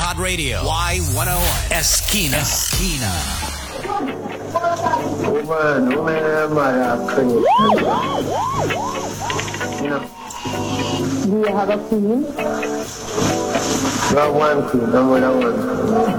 Hot Radio. Y101. Esquina. Woman, Do you have a queen? got one queen, number one.